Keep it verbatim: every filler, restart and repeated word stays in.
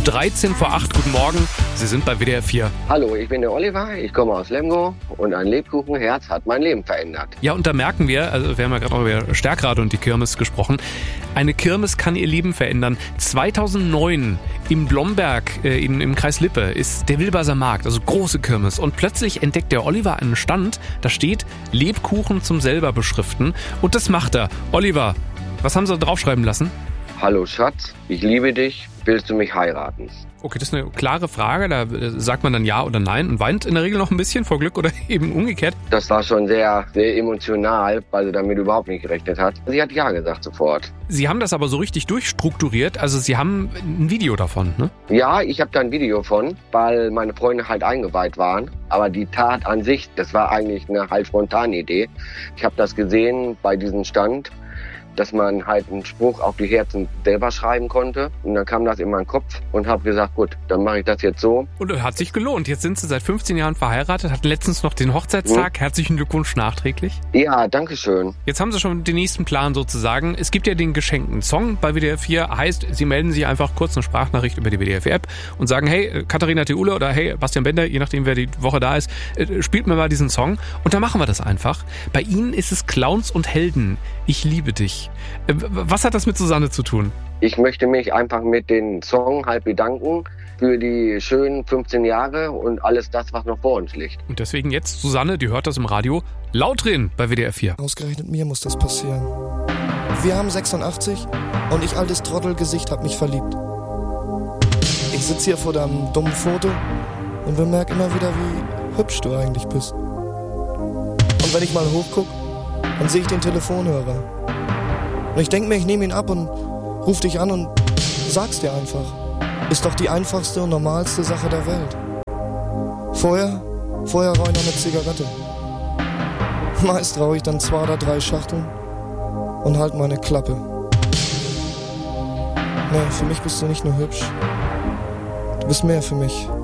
dreizehn vor acht. Guten Morgen, Sie sind bei W D R vier. Hallo, ich bin der Oliver, ich komme aus Lemgo und ein Lebkuchenherz hat mein Leben verändert. Ja, und da merken wir, also wir haben ja gerade noch über Stärkrade und die Kirmes gesprochen, eine Kirmes kann ihr Leben verändern. zweitausendneun im Blomberg, äh, in, im Kreis Lippe, ist der Wilbaser Markt, also große Kirmes. Und plötzlich entdeckt der Oliver einen Stand, da steht Lebkuchen zum selber beschriften. Und das macht er. Oliver, was haben Sie da draufschreiben lassen? Hallo Schatz, ich liebe dich, willst du mich heiraten? Okay, das ist eine klare Frage, da sagt man dann ja oder nein und weint in der Regel noch ein bisschen vor Glück oder eben umgekehrt. Das war schon sehr, sehr emotional, weil sie damit überhaupt nicht gerechnet hat. Sie hat ja gesagt sofort. Sie haben das aber so richtig durchstrukturiert, also Sie haben ein Video davon, ne? Ja, ich habe da ein Video von, weil meine Freunde halt eingeweiht waren. Aber die Tat an sich, das war eigentlich eine halb spontane Idee. Ich habe das gesehen bei diesem Stand, dass man halt einen Spruch auf die Herzen selber schreiben konnte. Und dann kam das in meinen Kopf und habe gesagt, gut, dann mache ich das jetzt so. Und es hat sich gelohnt. Jetzt sind Sie seit fünfzehn Jahren verheiratet, hatten letztens noch den Hochzeitstag. Mhm. Herzlichen Glückwunsch nachträglich. Ja, danke schön. Jetzt haben Sie schon den nächsten Plan sozusagen. Es gibt ja den geschenkten Song bei W D R vier. Heißt, Sie melden sich einfach kurz eine Sprachnachricht über die W D R vier App und sagen, hey, Katharina Theule oder hey, Bastian Bender, je nachdem, wer die Woche da ist, spielt mir mal diesen Song. Und dann machen wir das einfach. Bei Ihnen ist es Clowns und Helden. Ich liebe dich. Was hat das mit Susanne zu tun? Ich möchte mich einfach mit dem Song halt bedanken für die schönen fünfzehn Jahre und alles das, was noch vor uns liegt. Und deswegen jetzt Susanne, die hört das im Radio, laut drehen bei W D R vier. Ausgerechnet mir muss das passieren. Wir haben sechsundachtzig und ich, altes Trottelgesicht, hab mich verliebt. Ich sitze hier vor deinem dummen Foto und bemerke immer wieder, wie hübsch du eigentlich bist. Und wenn ich mal hochguck, dann sehe ich den Telefonhörer. Und ich denke mir, ich nehme ihn ab und ruf dich an und sag's dir einfach. Ist doch die einfachste und normalste Sache der Welt. Vorher, vorher rauche ich noch eine Zigarette. Meist rauche ich dann zwei oder drei Schachteln und halt meine Klappe. Nee, für mich bist du nicht nur hübsch. Du bist mehr für mich.